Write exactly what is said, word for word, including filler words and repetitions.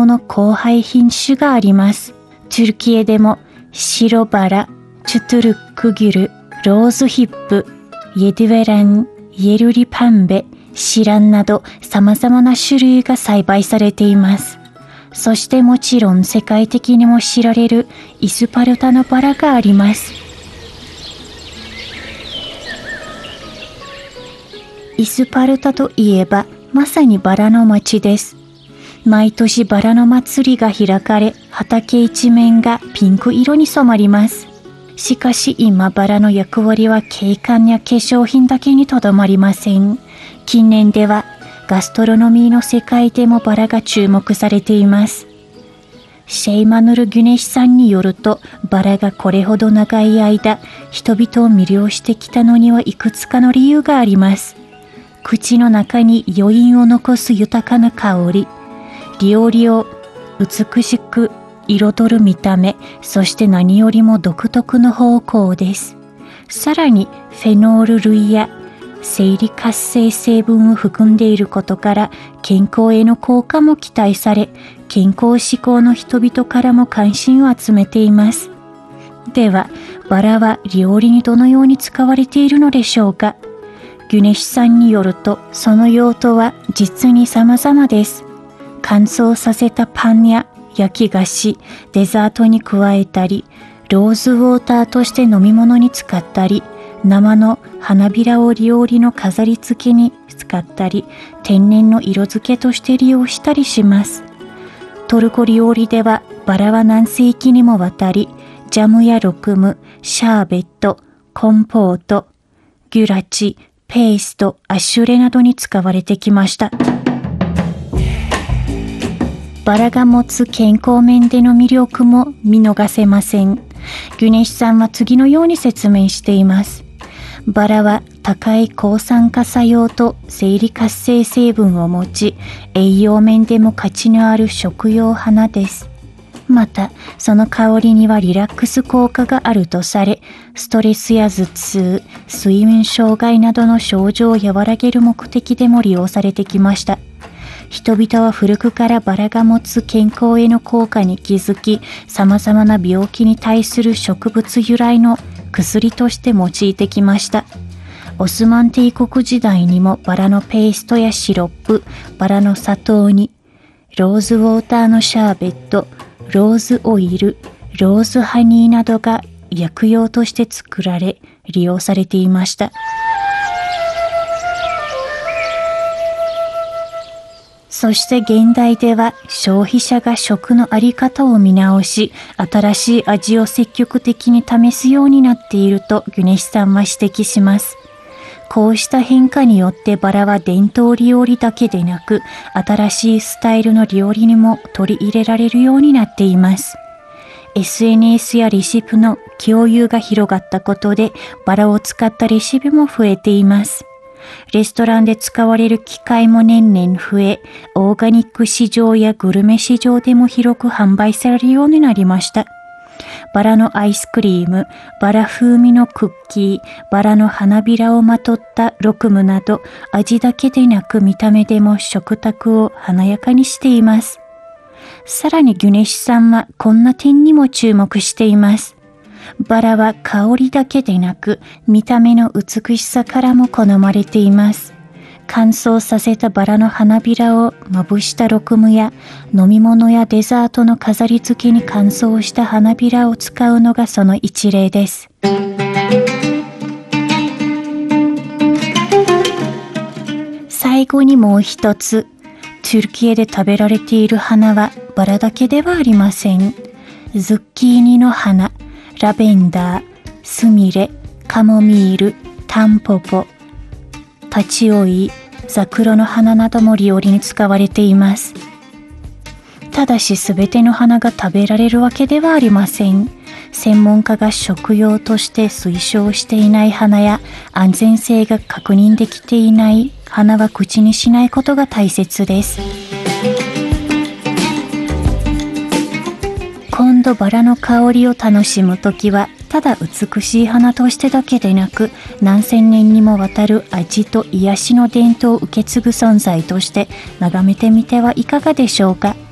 毛の交配品種があります。トルキエでも白バラ、チュトゥルックギュル、ローズヒップ、イエデュエラン、イエルリパンベ、シランなど様々な種類が栽培されています。そしてもちろん世界的にも知られるイスパルタのバラがあります。イスパルタといえばまさにバラの町です。毎年バラの祭りが開かれ、畑一面がピンク色に染まります。しかし今バラの役割は景観や化粧品だけにとどまりません。近年ではガストロノミーの世界でもバラが注目されています。シェイマヌル・ギュネシさんによると、バラがこれほど長い間人々を魅了してきたのにはいくつかの理由があります。口の中に余韻を残す豊かな香り、料理を美しく彩る見た目、そして何よりも独特の方向です。さらにフェノール類や生理活性成分を含んでいることから健康への効果も期待され、健康志向の人々からも関心を集めています。では、バラは料理にどのように使われているのでしょうか。ギュネシさんによると、その用途は実に様々です。乾燥させたパンや焼き菓子、デザートに加えたり、ローズウォーターとして飲み物に使ったり、生の花びらを料理の飾り付けに使ったり、天然の色付けとして利用したりします。トルコ料理ではバラは何世紀にもわたり、ジャムやロクム、シャーベット、コンポート、ギュラチ、ペースト、アシュレなどに使われてきました。バラが持つ健康面での魅力も見逃せません。ギュネシさんは次のように説明しています。バラは高い抗酸化作用と生理活性成分を持ち、栄養面でも価値のある食用花です。また、その香りにはリラックス効果があるとされ、ストレスや頭痛、睡眠障害などの症状を和らげる目的でも利用されてきました。人々は古くからバラが持つ健康への効果に気づき、様々な病気に対する植物由来の薬として用いてきました。オスマン帝国時代にもバラのペーストやシロップ、バラの砂糖煮、ローズウォーターのシャーベット、ローズオイル、ローズハニーなどが薬用として作られ、利用されていました。そして現代では消費者が食のあり方を見直し、新しい味を積極的に試すようになっているとギュネシさんは指摘します。こうした変化によってバラは伝統料理だけでなく、新しいスタイルの料理にも取り入れられるようになっています。エスエヌエス やレシピの共有が広がったことで、バラを使ったレシピも増えています。レストランで使われる機会も年々増え、オーガニック市場やグルメ市場でも広く販売されるようになりました。バラのアイスクリーム、バラ風味のクッキー、バラの花びらをまとったロクムなど、味だけでなく見た目でも食卓を華やかにしています。さらにギュネシさんはこんな点にも注目しています。バラは香りだけでなく、見た目の美しさからも好まれています。乾燥させたバラの花びらをまぶしたロクムや、飲み物やデザートの飾り付けに乾燥した花びらを使うのがその一例です。最後にもう一つ、トルキエで食べられている花はバラだけではありません。ズッキーニの花、ラベンダー、スミレ、カモミール、タンポポ、タチオイ、ザクロの花なども料理に使われています。ただしすべての花が食べられるわけではありません。専門家が食用として推奨していない花や安全性が確認できていない花は口にしないことが大切です。今度バラの香りを楽しむときは、ただ美しい花としてだけでなく、何千年にもわたる味と癒しの伝統を受け継ぐ存在として眺めてみてはいかがでしょうか。